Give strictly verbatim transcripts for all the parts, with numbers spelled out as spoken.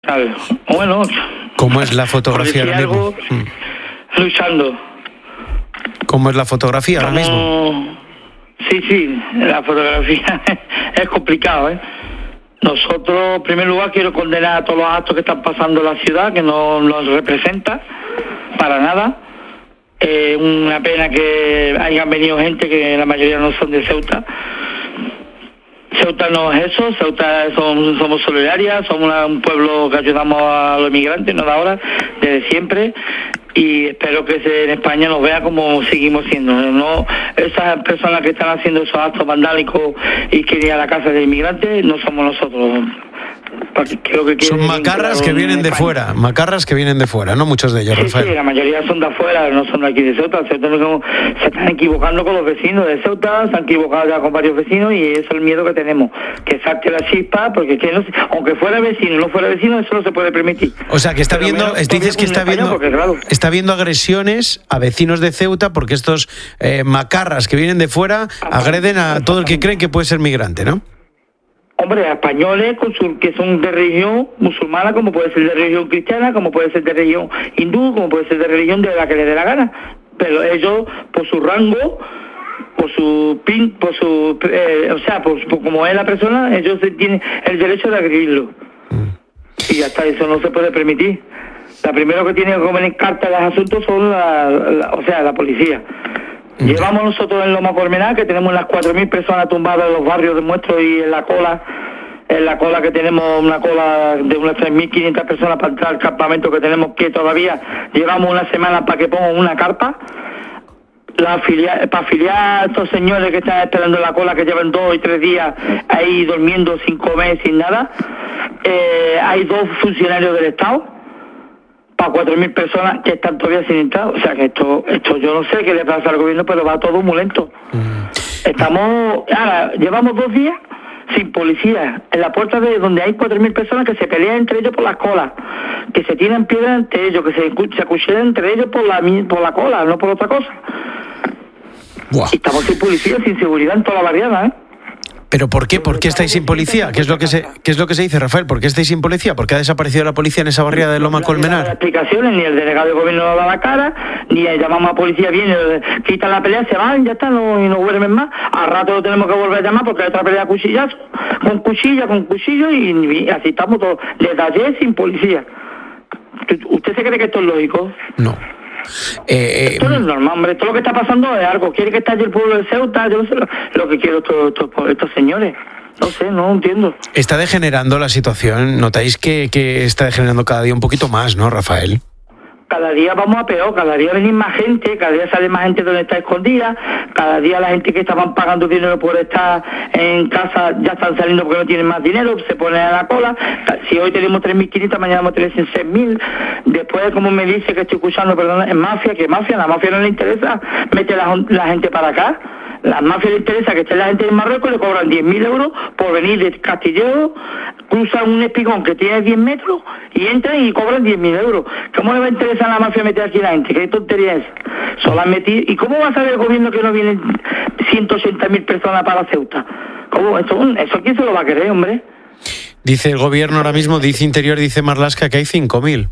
tal. Bueno. ¿Cómo es la fotografía ahora mismo? Algo, luchando. ¿Cómo es la fotografía ahora mismo? Como... Sí, sí, la fotografía es complicado, ¿eh? Nosotros, en primer lugar, quiero condenar a todos los actos que están pasando en la ciudad, que no nos representa para nada. Es eh, una pena que hayan venido gente que la mayoría no son de Ceuta. Ceuta no es eso, Ceuta somos, somos solidarias, somos una, un pueblo que ayudamos a los inmigrantes, no de ahora, desde siempre. Y espero que se, en España nos vea como seguimos siendo, no esas personas que están haciendo esos actos vandálicos y que ir a la casa de inmigrantes no somos nosotros. Creo que son macarras que vienen de fuera, macarras que vienen de fuera, no muchos de ellos, sí, Rafael. Sí, la mayoría son de afuera, no son de aquí de Ceuta. Ceuta no, se están equivocando con los vecinos de Ceuta, se han equivocado ya con varios vecinos y eso es el miedo que tenemos, que salte la chispa, porque que no, aunque fuera vecino no fuera vecino, eso no se puede permitir. O sea, que está Pero viendo, menos, dices que está viendo, porque, claro, está viendo agresiones a vecinos de Ceuta porque estos eh, macarras que vienen de fuera agreden a todo el que creen que puede ser migrante, ¿no? Hombre, a españoles con su, que son de religión musulmana, como puede ser de religión cristiana, como puede ser de religión hindú, como puede ser de religión de la que les dé la gana. Pero ellos, por su rango, por su pin, por su, eh, o sea, por, por como es la persona, ellos tienen el derecho de agredirlo. Y ya está, eso no se puede permitir. La primera que tiene que comer en carta los asuntos son la, la, o sea, la policía. Llevamos nosotros en Loma Colmenar, que tenemos unas cuatro mil personas tumbadas en los barrios de Muestro y en la cola, en la cola que tenemos una cola de unas tres mil quinientas personas para entrar al campamento que tenemos, que todavía llevamos una semana para que pongan una carpa. La afilia, para afiliar a estos señores que están esperando en la cola, que llevan dos y tres días ahí durmiendo sin comer, sin nada, eh, hay dos funcionarios del Estado para cuatro mil personas que están todavía sin entrar. O sea que esto, esto yo no sé qué le pasa al gobierno, pero va todo muy lento. Mm. Estamos, ahora, llevamos dos días sin policía, en la puerta de donde hay cuatro mil personas que se pelean entre ellos por las colas, que se tiran piedras entre ellos, que se, se acuchillan entre ellos por la, por la cola, no por otra cosa. Wow. Y estamos sin policía, sin seguridad en toda la barriada, ¿eh? ¿Pero por qué? ¿Por qué estáis sin policía? ¿Qué es lo que se, qué es lo que se dice, Rafael? ¿Por qué estáis sin policía? ¿Por qué ha desaparecido la policía en esa barriada de Loma Colmenar? No hay explicaciones, ni el delegado de gobierno no da la cara, ni llamamos a policía, viene, quitan la pelea, se van, ya está, no, y no vuelven más. Al rato lo tenemos que volver a llamar porque hay otra pelea a cuchillazo, con cuchilla, con cuchillo, y, y así estamos todos, desde ayer sin policía. ¿Usted se cree que esto es lógico? No. Eh, esto no es normal, hombre. Esto lo que está pasando es algo. Quiere que estalle el pueblo de Ceuta. Yo no sé lo, lo que quiero estos, estos, estos señores. No sé, no entiendo. Está degenerando la situación. Notáis que, que está degenerando cada día un poquito más, ¿no, Rafael? Cada día vamos a peor, cada día viene más gente, cada día sale más gente donde está escondida, cada día la gente que estaban pagando dinero por estar en casa ya están saliendo porque no tienen más dinero, se ponen a la cola. Si hoy tenemos tres mil quinientos, mañana vamos a tener seis mil. Después, como me dice que estoy escuchando, perdón, es mafia, que mafia, la mafia no le interesa, mete la, la gente para acá. La mafia le interesa que esté la gente en Marruecos, le cobran diez mil euros por venir de Castillejo, cruzan un espigón que tiene diez metros y entran y cobran diez mil euros. ¿Cómo le va a interesar a la mafia meter aquí a la gente? ¿Qué tontería es? Solo han metido. ¿Y cómo va a saber el gobierno que no vienen ciento ochenta mil personas para Ceuta? ¿Cómo? ¿Eso, eso quién se lo va a querer, hombre? Dice el gobierno ahora mismo, dice Interior, dice Marlaska que hay cinco mil.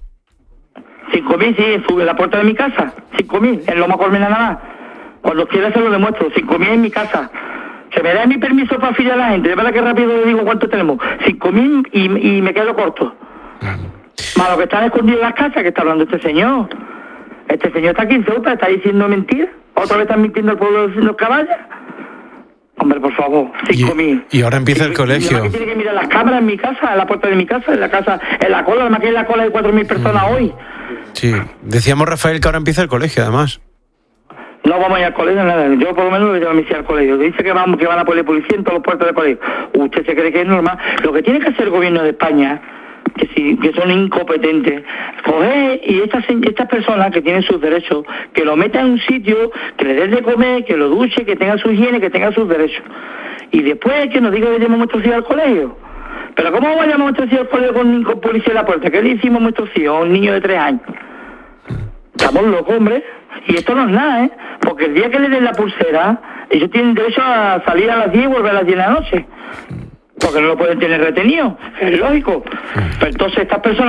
cinco mil, sí, en la puerta de mi casa. cinco mil, en Loma Colmenar nada más. Cuando quiera se lo demuestro. cinco mil en mi casa. Se me da mi permiso para afiliar a la gente. De verdad que rápido le digo cuánto tenemos. cinco mil y, y me quedo corto. Uh-huh. Más lo que están escondidos en las casas, que está hablando este señor. Este señor está aquí en Ceuta, está diciendo mentiras. Otra vez están mintiendo al pueblo de los caballos. Hombre, por favor, cinco mil. Y, y ahora empieza el colegio. Que tiene que mirar las cámaras en mi casa, en la puerta de mi casa, en la casa, en la cola, además que en la cola hay cuatro mil personas uh-huh. hoy. Sí, decíamos, Rafael, que ahora empieza el colegio, además. No vamos a ir al colegio, nada. Yo por lo menos le llevo a mi hija al colegio. Dice que vamos, que van a poner policía en todos los puertos del colegio. ¿Usted se cree que es normal? Lo que tiene que hacer el gobierno de España, que sí, que son incompetentes, coger y estas estas personas que tienen sus derechos, que lo metan en un sitio, que le den de comer, que lo duche, que tenga su higiene, que tenga sus derechos. Y después que nos diga que llevamos a nuestros hijos al colegio. Pero ¿cómo vamos a llamar a nuestros hijos al colegio con, con policía en la puerta? ¿Qué le hicimos a nuestros hijos a un niño de tres años? Estamos locos, hombre. Y esto no es nada, ¿eh? Porque el día que le den la pulsera, ellos tienen derecho a salir a las diez y volver a las diez de la noche. Porque no lo pueden tener retenido. Es lógico. Pero entonces estas personas